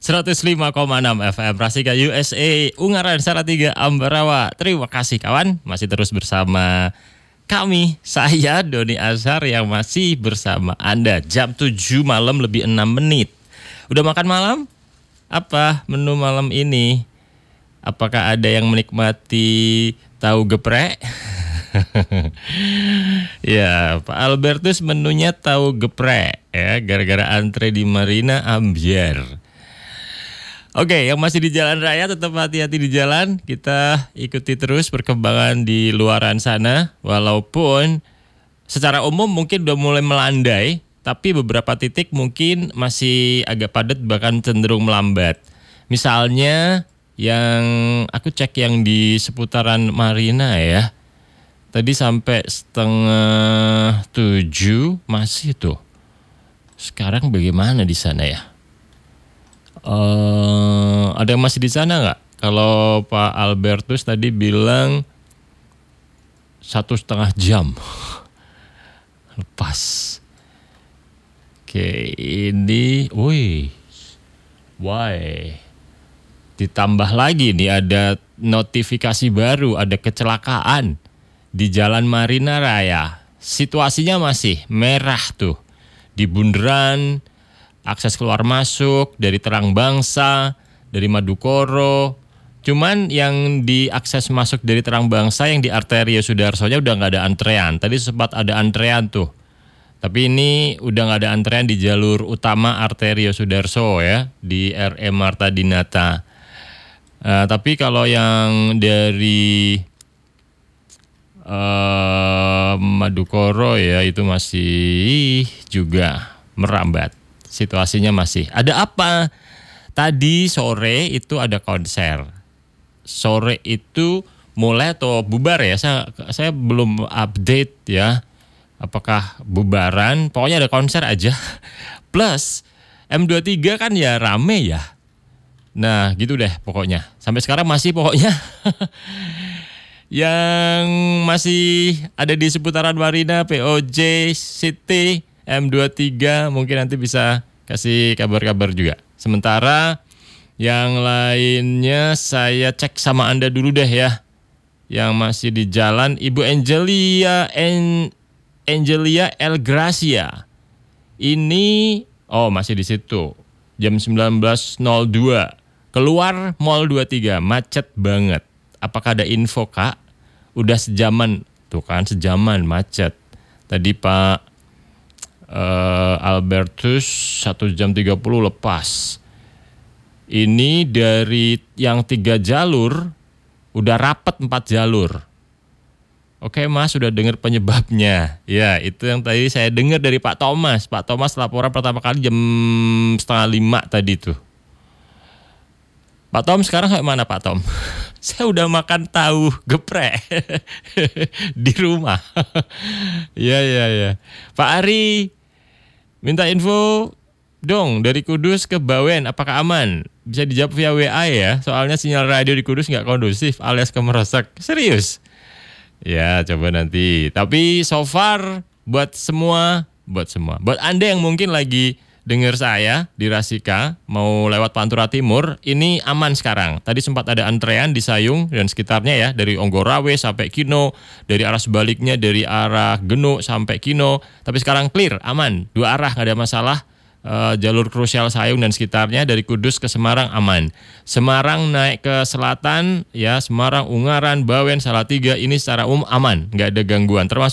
105,6 FM Rasika USA Ungaran Salatiga Ambarawa. Terima kasih kawan, masih terus bersama kami. Saya Doni Azhar yang masih bersama Anda. Jam 7 malam lebih 6 menit. Udah makan malam? Apa menu malam ini? Apakah ada yang menikmati tahu geprek? Ya, Pak Albertus menunya tahu geprek ya, gara-gara antre di Marina ambiar. Oke, yang masih di jalan raya tetap hati-hati di jalan. Kita ikuti terus perkembangan di luaran sana. Walaupun secara umum mungkin udah mulai melandai, tapi beberapa titik mungkin masih agak padat bahkan cenderung melambat. Misalnya yang aku cek yang di seputaran Marina ya. Tadi sampai 6:30 masih tuh. Sekarang bagaimana di sana ya? Ada yang masih di sana nggak? Kalau Pak Albertus tadi bilang 1,5 jam lepas. Oke, ini, ditambah lagi nih ada notifikasi baru, ada kecelakaan di Jalan Marina Raya. Situasinya masih merah tuh di bundaran. Akses keluar masuk dari Terang Bangsa, dari Madukoro. Cuman yang di akses masuk dari Terang Bangsa yang di Arteria Sudarsonya udah nggak ada antrean. Tadi sempat ada antrean tuh. Tapi ini udah nggak ada antrean di jalur utama Arteria Sudarso ya, di RM Marta Dinata. Tapi kalau yang dari Madukoro ya itu masih juga merambat. Situasinya masih. Ada apa? Tadi sore itu ada konser. Sore itu mulai atau bubar ya? Saya belum update ya. Apakah bubaran? Pokoknya ada konser aja. Plus M23 kan ya rame ya. Nah gitu deh pokoknya. Sampai sekarang masih pokoknya. Yang masih ada di seputaran Marina, POJ, City, M23 mungkin nanti bisa kasih kabar-kabar juga. Sementara yang lainnya saya cek sama Anda dulu deh ya. Yang masih di jalan Ibu Angelia El Gracia. Ini masih di situ. Jam 19.02. Keluar Mall 23, macet banget. Apakah ada info Kak? Udah sejaman tuh kan, sejaman macet. Tadi Pak Albertus 1 jam 30 lepas. Ini dari yang 3 jalur udah rapet 4 jalur. Oke Mas, sudah dengar penyebabnya. Ya, itu yang tadi saya dengar dari Pak Thomas. Pak Thomas laporan pertama kali jam 4:30 tadi tuh. Pak Tom sekarang kayak mana Pak Tom? Saya udah makan tahu geprek di rumah. Ya. Pak Ari minta info dong dari Kudus ke Bawen, apakah aman? Bisa dijawab via WA ya, soalnya sinyal radio di Kudus nggak kondusif alias kemerosak. Serius? Ya coba nanti. Tapi so far buat Anda yang mungkin lagi dengar saya di Rasika mau lewat Pantura Timur, ini aman sekarang. Tadi sempat ada antrean di Sayung dan sekitarnya ya, dari Onggorawe sampai Kino, dari arah sebaliknya dari arah Genuk sampai Kino. Tapi sekarang clear, aman, 2 arah nggak ada masalah. Jalur krusial Sayung dan sekitarnya dari Kudus ke Semarang aman. Semarang naik ke selatan ya, Semarang, Ungaran, Bawen, Salatiga ini secara umum aman, nggak ada gangguan. Termasuk